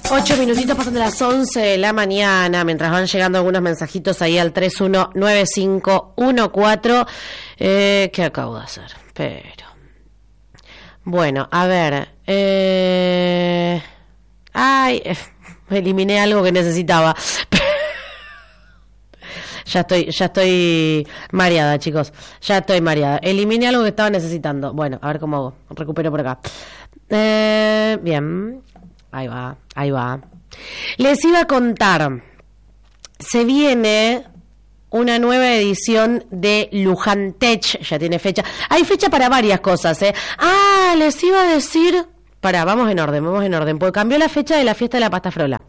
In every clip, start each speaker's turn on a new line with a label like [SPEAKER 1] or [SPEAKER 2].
[SPEAKER 1] 8 minutitos pasan de las 11 de la mañana, mientras van llegando algunos mensajitos ahí al 319514. ¿Qué acabo de hacer? Pero bueno, a ver. Eliminé algo que necesitaba. Ya estoy mareada, chicos. Ya estoy mareada. Eliminé algo que estaba necesitando. Bueno, a ver cómo hago. Recupero por acá. Bien. Ahí va. Les iba a contar. Se viene una nueva edición de Luján Tech. Ya tiene fecha. Hay fecha para varias cosas, ¿eh? Les iba a decir... Vamos en orden. Porque cambió la fecha de la fiesta de la pasta frola.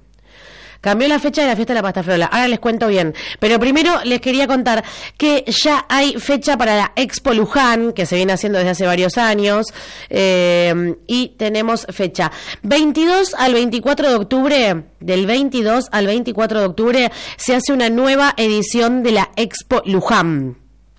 [SPEAKER 1] Ahora les cuento bien. Pero primero les quería contar que ya hay fecha para la Expo Luján, que se viene haciendo desde hace varios años. Y tenemos fecha 22 al 24 de octubre. Del 22 al 24 de octubre se hace una nueva edición de la Expo Luján.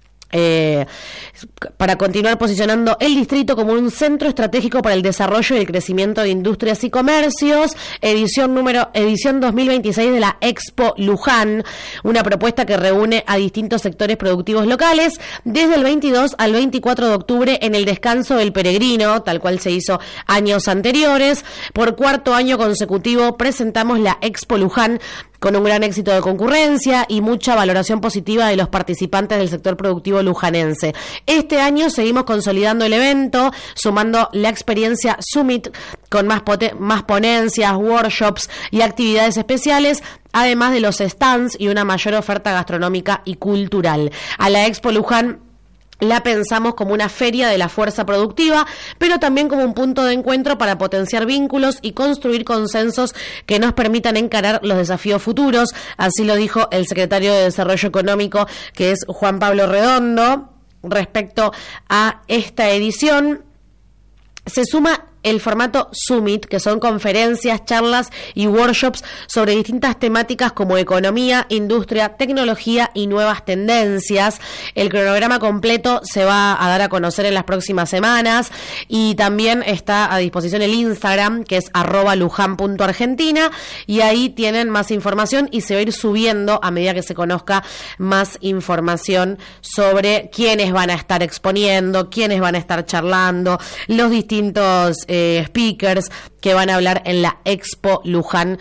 [SPEAKER 1] Para continuar posicionando el distrito como un centro estratégico para el desarrollo y el crecimiento de industrias y comercios, edición 2026 de la Expo Luján, una propuesta que reúne a distintos sectores productivos locales desde el 22 al 24 de octubre en el Descanso del Peregrino, tal cual se hizo años anteriores. Por cuarto año consecutivo presentamos la Expo Luján con un gran éxito de concurrencia y mucha valoración positiva de los participantes del sector productivo lujanense. Este año seguimos consolidando el evento, sumando la experiencia Summit con más ponencias, workshops y actividades especiales, además de los stands y una mayor oferta gastronómica y cultural. A la Expo Luján la pensamos como una feria de la fuerza productiva, pero también como un punto de encuentro para potenciar vínculos y construir consensos que nos permitan encarar los desafíos futuros. Así lo dijo el secretario de Desarrollo Económico, que es Juan Pablo Redondo, respecto a esta edición. Se suma el formato Summit, que son conferencias, charlas y workshops sobre distintas temáticas como economía, industria, tecnología y nuevas tendencias. El cronograma completo se va a dar a conocer en las próximas semanas y también está a disposición el Instagram, que es @lujan.argentina, y ahí tienen más información y se va a ir subiendo a medida que se conozca más información sobre quiénes van a estar exponiendo, quiénes van a estar charlando, los distintos speakers que van a hablar en la Expo Luján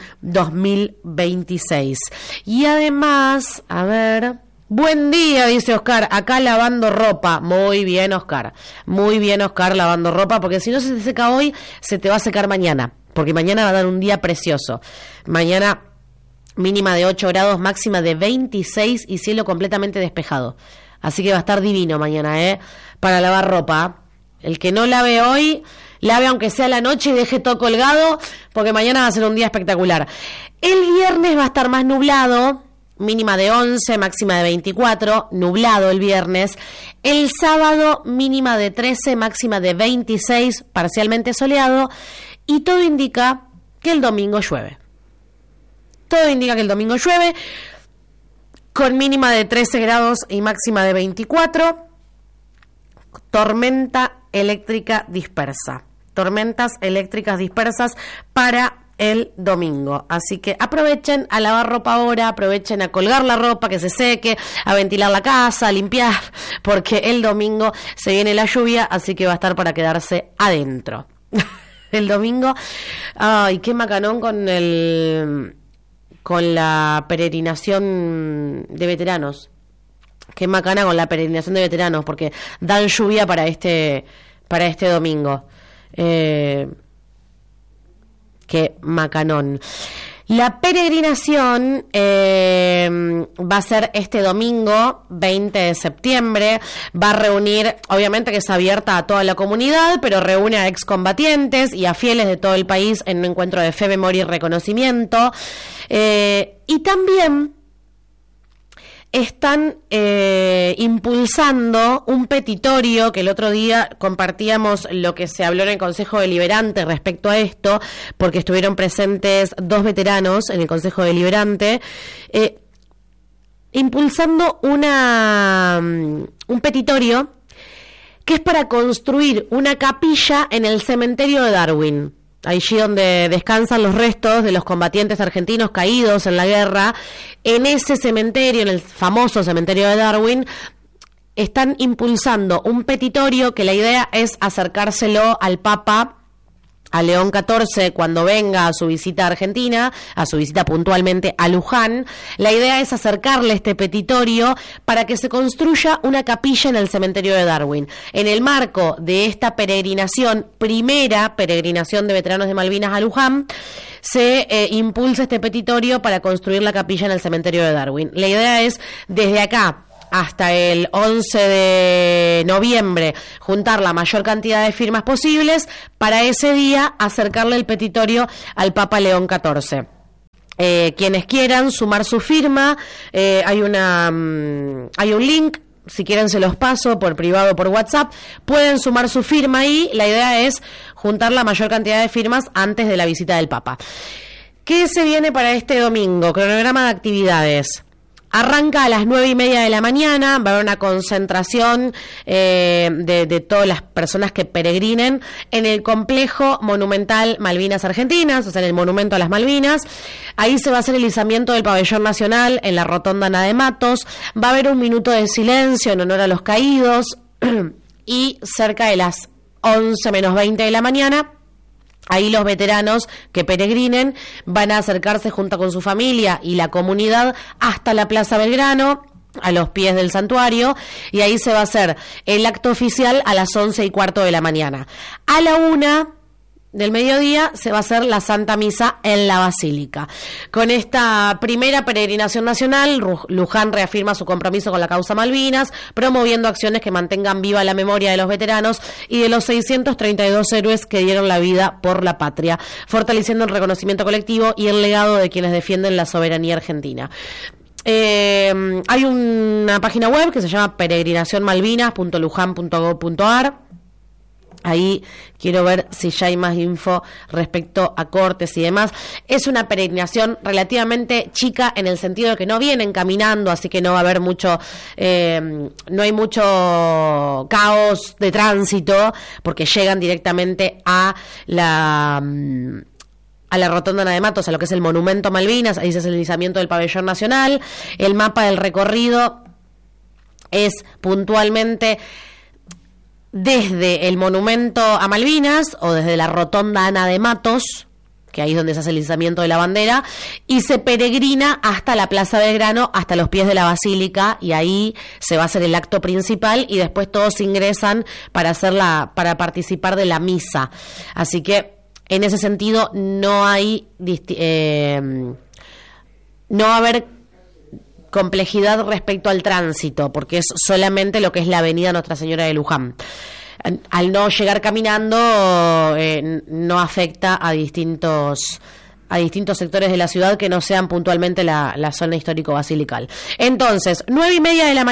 [SPEAKER 1] 2026. Y además, a ver, buen día, dice Oscar, acá lavando ropa. Muy bien, Oscar, lavando ropa, porque si no se te seca hoy, se te va a secar mañana, porque mañana va a dar un día precioso. Mañana mínima de 8 grados, máxima de 26 y cielo completamente despejado. Así que va a estar divino mañana, para lavar ropa. El que no lave hoy, lave aunque sea la noche y deje todo colgado, porque mañana va a ser un día espectacular. El viernes va a estar más nublado, mínima de 11, máxima de 24, nublado el viernes. El sábado, mínima de 13, máxima de 26, parcialmente soleado. Y todo indica que el domingo llueve. Con mínima de 13 grados y máxima de 24. Tormentas eléctricas dispersas para el domingo. Así que aprovechen a lavar ropa ahora, aprovechen a colgar la ropa que se seque, a ventilar la casa, a limpiar, porque el domingo se viene la lluvia, así que va a estar para quedarse adentro. El domingo, qué macanón con la peregrinación de veteranos. Qué macana con la peregrinación de veteranos, porque dan lluvia para este domingo. Qué macanón. La peregrinación va a ser este domingo, 20 de septiembre. Va a reunir, obviamente que es abierta a toda la comunidad, pero reúne a excombatientes y a fieles de todo el país en un encuentro de fe, memoria y reconocimiento. Y también están impulsando un petitorio, que el otro día compartíamos lo que se habló en el Consejo Deliberante respecto a esto, porque estuvieron presentes 2 veteranos en el Consejo Deliberante, impulsando un petitorio que es para construir una capilla en el cementerio de Darwin. allí donde descansan los restos de los combatientes argentinos caídos en la guerra, en ese cementerio, en el famoso cementerio de Darwin, están impulsando un petitorio que la idea es acercárselo al Papa, a León XIV, cuando venga a su visita a Argentina, a su visita puntualmente a Luján. La idea es acercarle este petitorio para que se construya una capilla en el cementerio de Darwin. En el marco de esta peregrinación, primera peregrinación de veteranos de Malvinas a Luján, se impulsa este petitorio para construir la capilla en el cementerio de Darwin. La idea es, desde acá hasta el 11 de noviembre, juntar la mayor cantidad de firmas posibles para ese día acercarle el petitorio al Papa León XIV. Quienes quieran sumar su firma, hay un link, si quieren se los paso por privado, por WhatsApp, pueden sumar su firma ahí. La idea es juntar la mayor cantidad de firmas antes de la visita del Papa. ¿Qué se viene para este domingo? Cronograma de actividades. Arranca a las 9:30 de la mañana, va a haber una concentración de todas las personas que peregrinen en el complejo monumental Malvinas Argentinas, o sea, en el monumento a las Malvinas. Ahí se va a hacer el izamiento del pabellón nacional en la rotonda Ana de Matos, va a haber un minuto de silencio en honor a los caídos y cerca de las 11:20 de la mañana, ahí los veteranos que peregrinen van a acercarse junto con su familia y la comunidad hasta la Plaza Belgrano, a los pies del santuario, y ahí se va a hacer el acto oficial a las 11:15 de la mañana. A la 1 del mediodía se va a hacer la Santa Misa en la Basílica. Con esta primera peregrinación nacional, Luján reafirma su compromiso con la causa Malvinas, promoviendo acciones que mantengan viva la memoria de los veteranos y de los 632 héroes que dieron la vida por la patria, fortaleciendo el reconocimiento colectivo y el legado de quienes defienden la soberanía argentina. Hay una página web que se llama peregrinacionmalvinas.lujan.gov.ar. Ahí quiero ver si ya hay más info respecto a cortes y demás. Es una peregrinación relativamente chica en el sentido de que no vienen caminando, así que no va a haber mucho, no hay mucho caos de tránsito, porque llegan directamente a la rotonda Ana de Matos, a lo que es el monumento Malvinas. Ahí se hace el izamiento del pabellón nacional. El mapa del recorrido es puntualmente desde el monumento a Malvinas o desde la rotonda Ana de Matos, que ahí es donde se hace el izamiento de la bandera, y se peregrina hasta la Plaza Belgrano, hasta los pies de la Basílica, y ahí se va a hacer el acto principal y después todos ingresan para participar de la misa. Así que en ese sentido no hay no va a haber complejidad respecto al tránsito, porque es solamente lo que es la avenida Nuestra Señora de Luján. Al no llegar caminando, no afecta a distintos sectores de la ciudad que no sean puntualmente la zona histórico-basilical. Entonces, 9:30 de la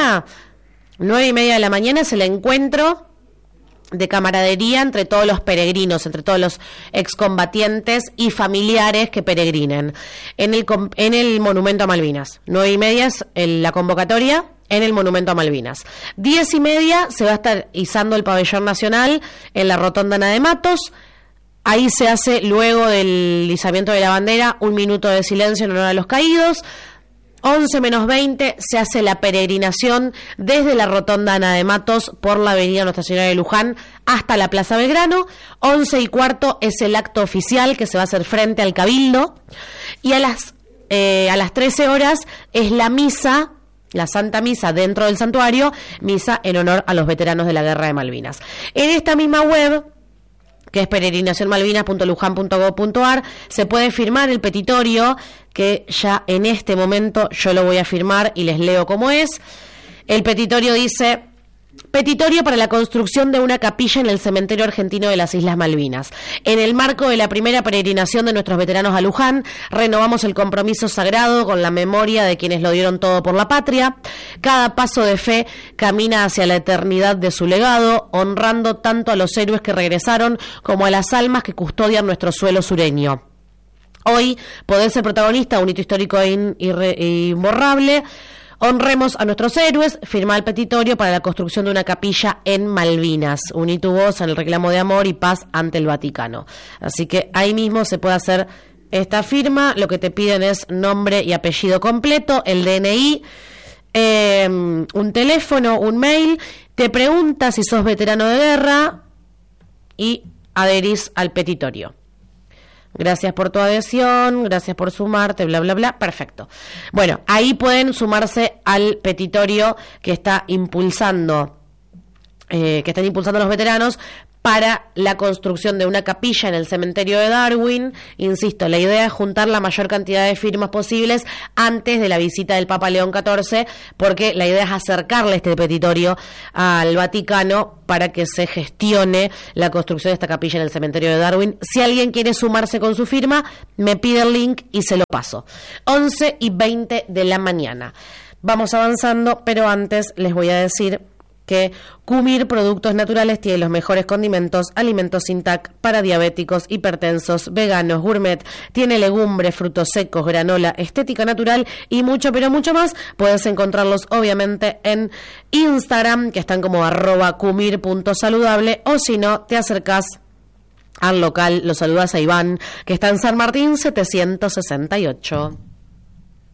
[SPEAKER 1] mañana es el encuentro de camaradería entre todos los peregrinos, entre todos los excombatientes y familiares que peregrinen en el monumento a Malvinas. 9:30 es la convocatoria en el monumento a Malvinas. 10:30 se va a estar izando el pabellón nacional en la rotonda Ana de Matos. Ahí se hace, luego del izamiento de la bandera, un minuto de silencio en honor a los caídos. 11:20 se hace la peregrinación desde la rotonda Ana de Matos por la avenida Nuestra Señora de Luján hasta la Plaza Belgrano. 11:15 es el acto oficial que se va a hacer frente al Cabildo, y a las 13 horas es la misa, la Santa Misa dentro del santuario, misa en honor a los veteranos de la Guerra de Malvinas. En esta misma web, que es peregrinacionmalvinas.lujan.gov.ar, se puede firmar el petitorio, que ya en este momento yo lo voy a firmar y les leo cómo es. El petitorio dice: petitorio para la construcción de una capilla en el cementerio argentino de las Islas Malvinas. En el marco de la primera peregrinación de nuestros veteranos a Luján, renovamos el compromiso sagrado con la memoria de quienes lo dieron todo por la patria. Cada paso de fe camina hacia la eternidad de su legado, honrando tanto a los héroes que regresaron como a las almas que custodian nuestro suelo sureño. Hoy podés ser protagonista de un hito histórico imborrable. Honremos a nuestros héroes, firma el petitorio para la construcción de una capilla en Malvinas. Uní tu voz en el reclamo de amor y paz ante el Vaticano. Así que ahí mismo se puede hacer esta firma. Lo que te piden es nombre y apellido completo, el DNI, un teléfono, un mail. Te pregunta si sos veterano de guerra y adherís al petitorio. Gracias por tu adhesión, gracias por sumarte, bla, bla, bla. Perfecto. Bueno, ahí pueden sumarse al petitorio que están impulsando los veteranos para la construcción de una capilla en el cementerio de Darwin. Insisto, la idea es juntar la mayor cantidad de firmas posibles antes de la visita del Papa León XIV, porque la idea es acercarle este petitorio al Vaticano para que se gestione la construcción de esta capilla en el cementerio de Darwin. Si alguien quiere sumarse con su firma, me pide el link y se lo paso. 11:20 de la mañana. Vamos avanzando, pero antes les voy a decir que Cumir Productos Naturales tiene los mejores condimentos, alimentos sin TAC para diabéticos, hipertensos, veganos, gourmet, tiene legumbres, frutos secos, granola, estética natural y mucho, pero mucho más. Puedes encontrarlos obviamente en Instagram, que están como @cumir.saludable, o si no, te acercás al local, lo saludás a Iván, que está en San Martín 768.